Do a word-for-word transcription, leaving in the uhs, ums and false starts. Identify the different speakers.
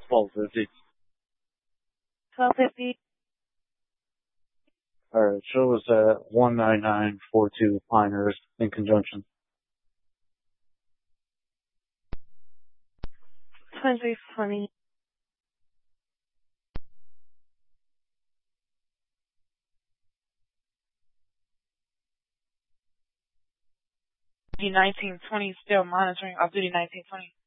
Speaker 1: twelve fifty.
Speaker 2: twelve fifty.
Speaker 1: Alright, show us at one nine nine four two Pinehurst in conjunction.
Speaker 2: twenty twenty.
Speaker 3: nineteen twenty still monitoring off duty nineteen twenty.